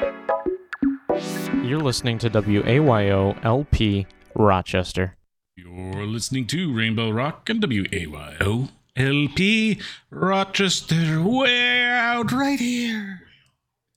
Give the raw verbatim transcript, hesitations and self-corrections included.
You're listening to W A Y O L P Rochester. You're listening to Rainbow Rock and W A Y O L P Rochester, way out right here.